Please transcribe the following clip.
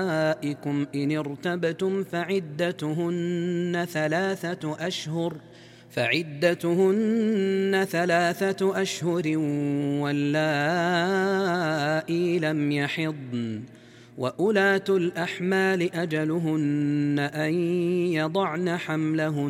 نسائكم إن ارتبتم فعدتهن 3 أشهر واللائي لم يحضن وأولاة الأحمال أجلهن أن يضعن حملهن